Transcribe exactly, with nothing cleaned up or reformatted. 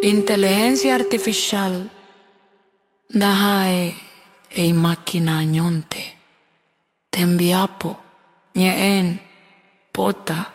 Inteligencia artificial dahae ei máquina ñonte. Tembiapo, ñeen, pota,